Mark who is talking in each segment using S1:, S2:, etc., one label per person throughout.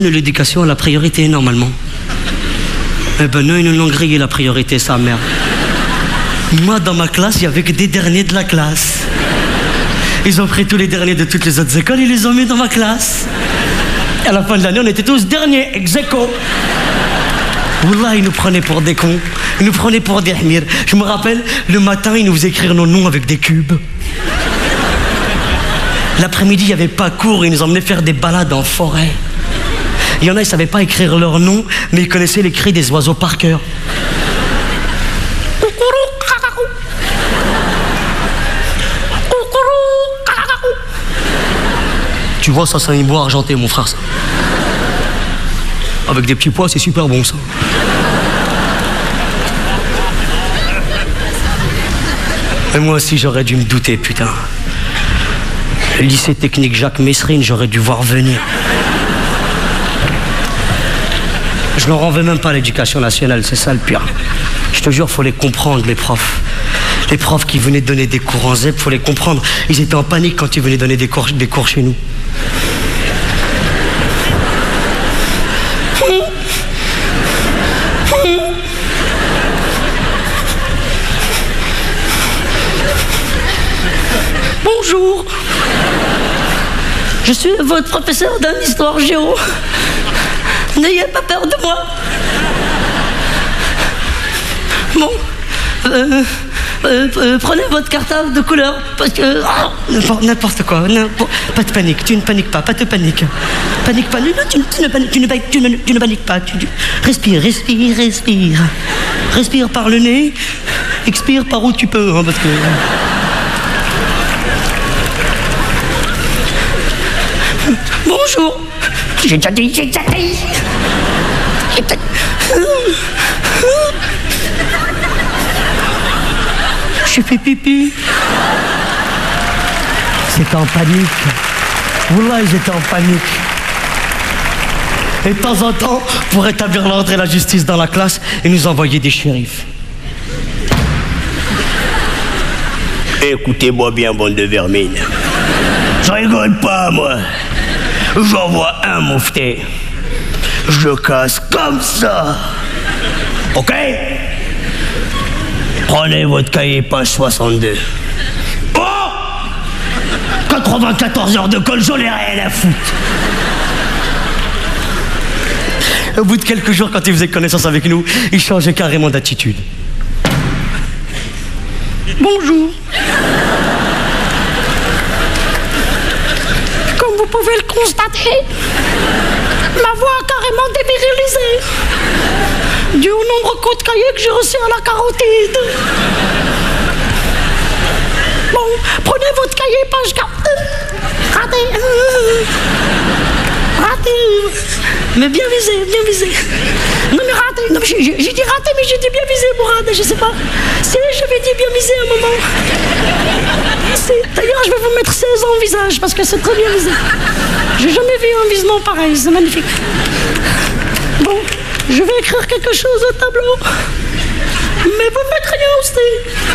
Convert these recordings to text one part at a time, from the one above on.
S1: L'éducation a la priorité normalement. Eh ben non, ils nous l'ont grillé la priorité, sa mère. Moi, dans ma classe, il n'y avait que des derniers de la classe. Ils ont pris tous les derniers de toutes les autres écoles, ils les ont mis dans ma classe. Et à la fin de l'année, on était tous derniers, ex aequo. Wallah, ils nous prenaient pour des cons. Ils nous prenaient pour des hmir. Je me rappelle, le matin, ils nous faisaient écrire nos noms avec des cubes. L'après-midi, il n'y avait pas cours, ils nous emmenaient faire des balades en forêt. Il y en a, ils ne savaient pas écrire leur nom, mais ils connaissaient les cris des oiseaux par cœur. Tu vois, ça, c'est un hibou argenté, mon frère, ça. Avec des petits pois, c'est super bon, ça. Et moi aussi, j'aurais dû me douter, putain. Le lycée technique Jacques Messrine, j'aurais dû voir venir. Je leur en veux même pas à l'éducation nationale, c'est ça le pire. Je te jure, faut les comprendre, les profs. Les profs qui venaient donner des cours en ZEP, faut les comprendre. Ils étaient en panique quand ils venaient donner des cours chez nous. Bonjour. Je suis votre professeur d'histoire géo. N'ayez pas peur de moi. Bon, prenez votre cartable de couleur, parce que... n'importe quoi, pas de panique, tu ne paniques pas de panique. Panique pas, non, tu ne paniques pas. Respire. Respire par le nez, expire par où tu peux, hein, parce que... Bonjour. J'ai déjà dit. Je fais pipi. C'était en panique. Wallah, ils étaient en panique. Et de temps en temps, pour rétablir l'ordre et la justice dans la classe, ils nous envoyaient des shérifs. Écoutez-moi bien, bande de vermine. Je rigole pas, moi. J'envoie un moufté. Je le casse comme ça. Ok? Prenez votre cahier, page 62. Oh! 94 heures de colle, j'en ai rien à foutre. Au bout de quelques jours, quand ils faisaient connaissance avec nous, ils changeaient carrément d'attitude. Bonjour. Comme vous pouvez le constater, ma voix a carrément dévirilisé. Dû au nombre de cahiers que j'ai reçus à la carotide. Bon, prenez votre cahier, page 4. Raté. Mais bien visé. Non mais raté. Non, j'ai dit raté, mais j'ai dit bien visé pour raté, je sais pas. Si, j'avais dit bien visé à un moment. D'ailleurs, je vais vous mettre 16 ans au visage, parce que c'est très bien visé. J'ai jamais vu un visement pareil, c'est magnifique. Bon, je vais écrire quelque chose au tableau. Mais vous ne faites rien aussi.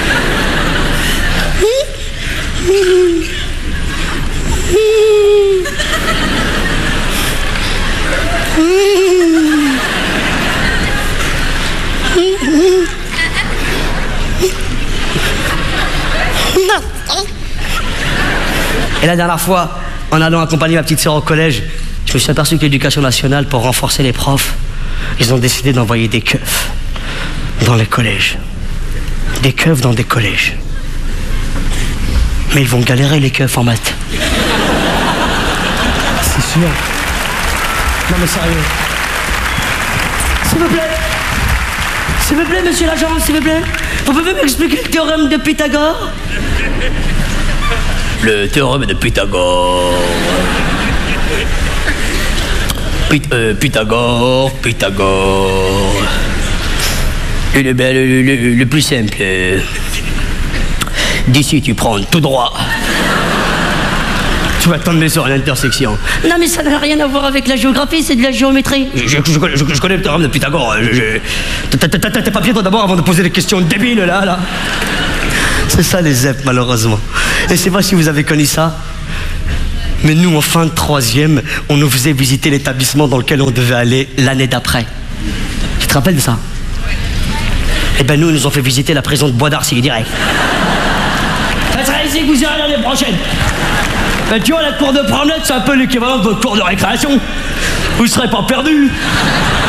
S1: Et la dernière fois, en allant accompagner ma petite sœur au collège, je me suis aperçu que l'éducation nationale, pour renforcer les profs, ils ont décidé d'envoyer des keufs dans les collèges. Des keufs dans des collèges. Mais ils vont galérer, les keufs, en maths. C'est sûr. Non mais sérieux. S'il vous plaît, monsieur l'agent, s'il vous plaît. Vous pouvez m'expliquer le théorème de Pythagore? Le théorème de Pythagore. Pythagore. Le plus simple. D'ici, tu prends tout droit. Tu vas tomber sur l'intersection. Non, mais ça n'a rien à voir avec la géographie, c'est de la géométrie. Je connais le théorème de Pythagore. T'as pas bien toi d'abord avant de poser des questions débiles, là. C'est ça les ZEP, malheureusement. Et c'est pas si vous avez connu ça. Mais nous, en fin de troisième, on nous faisait visiter l'établissement dans lequel on devait aller l'année d'après. Tu te rappelles de ça? Eh ben nous, ils nous ont fait visiter la prison de Bois d'Arcy, direct. Ça sera ici que vous irez l'année prochaine. Ben tu vois, la cour de promenade, c'est un peu l'équivalent de votre cour de récréation. Vous ne serez pas perdus.